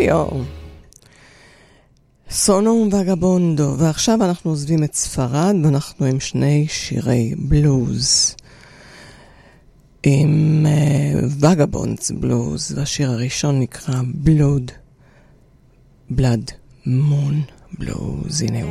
ברדיו. סונו וגבונדו, ועכשיו אנחנו עוזבים את ספרד, ואנחנו עם שני שירי בלוז. עם וגבונדס בלוז, והשיר הראשון נקרא בלוד, בלד מון בלוז. הנה הוא.